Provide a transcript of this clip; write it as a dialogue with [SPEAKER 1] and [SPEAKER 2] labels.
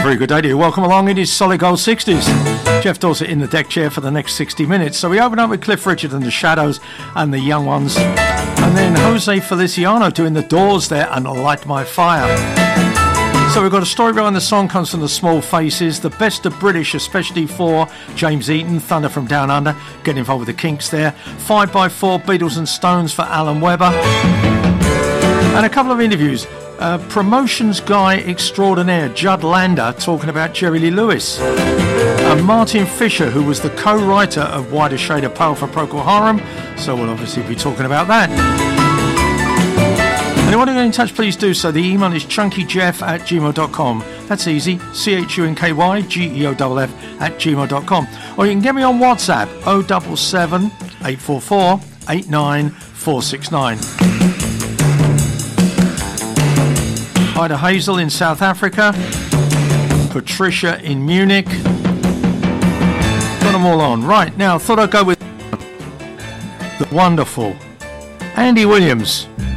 [SPEAKER 1] very good day to you. Welcome along. It is Solid Gold 60s. Jeff Dorset in the deck chair for the next 60 minutes. So we open up with Cliff Richard and the Shadows and the Young Ones. And then Jose Feliciano doing the Doors there and Light My Fire. So we've got a story behind the song, comes from the Small Faces. The Best of British, especially for James Eaton. Thunder from Down Under, getting involved with the Kinks there. 5x4, Beatles and Stones for Alan Webber. And a couple of interviews. Promotions guy extraordinaire Judd Lander talking about Jerry Lee Lewis, and Martin Fisher, who was the co-writer of Wider Shade of Pale for Procol Harum, so we'll obviously be talking about that. Anyone who get in touch, please do so. The email is chunkyjeff@gmail.com. That's easy, chunkygeoff@gmail.com. Or you can get me on WhatsApp, 077 844 89469. Hi to Hazel in South Africa, Patricia in Munich. Got them all on. Right, now I thought I'd go with the wonderful Andy Williams.